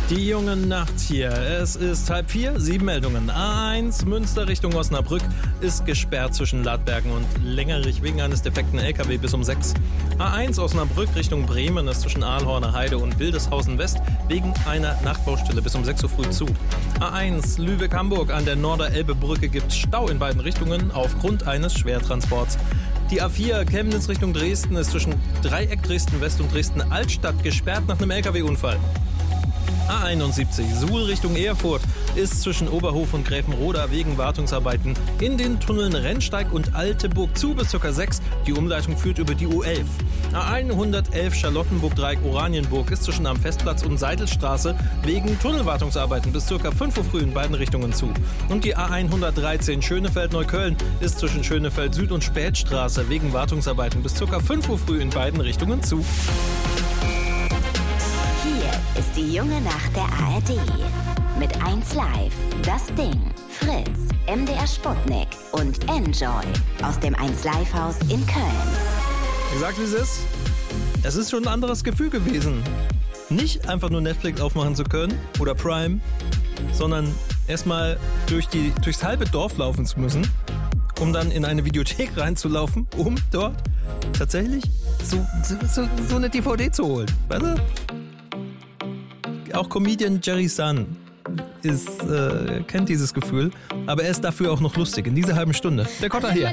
Die junge Nacht hier. Es ist 3:30, 7 Meldungen. A1 Münster Richtung Osnabrück ist gesperrt zwischen Ladbergen und Längerich wegen eines defekten LKW bis um 6. A1 Osnabrück Richtung Bremen ist zwischen Aalhorner Heide und Wildeshausen West wegen einer Nachtbaustelle bis um 6 Uhr früh zu. A1 Lübeck-Hamburg an der Norder-Elbe-Brücke gibt Stau in beiden Richtungen aufgrund eines Schwertransports. Die A4 Chemnitz Richtung Dresden ist zwischen Dreieck Dresden West und Dresden Altstadt gesperrt nach einem LKW-Unfall. A71 Suhl Richtung Erfurt ist zwischen Oberhof und Gräfenroda wegen Wartungsarbeiten in den Tunneln Rennsteig und Alteburg zu bis ca. 6. Die Umleitung führt über die U11. A111 Charlottenburg-Dreieck Oranienburg ist zwischen am Festplatz und Seidelstraße wegen Tunnelwartungsarbeiten bis ca. 5 Uhr früh in beiden Richtungen zu. Und die A113 Schönefeld-Neukölln ist zwischen Schönefeld Süd und Spätstraße wegen Wartungsarbeiten bis ca. 5 Uhr früh in beiden Richtungen zu. Hier ist die junge Nacht der ARD. Mit 1Live, Das Ding, Fritz, MDR Sputnik und Enjoy aus dem 1Live-Haus in Köln. Ich sag's, wie es ist. Es ist schon ein anderes Gefühl gewesen. Nicht einfach nur Netflix aufmachen zu können oder Prime, sondern erstmal durchs halbe Dorf laufen zu müssen, um dann in eine Videothek reinzulaufen, um dort tatsächlich so eine DVD zu holen. Weißt du? Auch Comedian Jerry Sun kennt dieses Gefühl, aber er ist dafür auch noch lustig in dieser halben Stunde. Der Kotter hier.